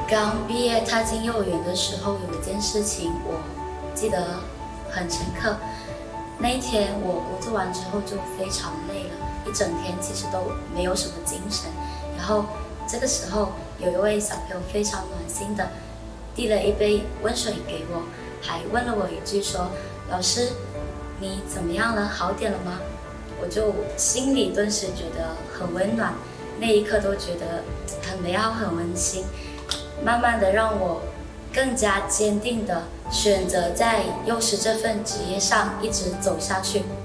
刚毕业踏进幼儿园的时候，有一件事情我记得很深刻。那一天我工作完之后就非常累了，一整天其实都没有什么精神。然后这个时候有一位小朋友非常暖心的递了一杯温水给我，还问了我一句说：“老师，你怎么样了？好点了吗？”我就心里顿时觉得很温暖，那一刻都觉得很美好、很温馨，慢慢的让我更加坚定的选择在幼师这份职业上一直走下去。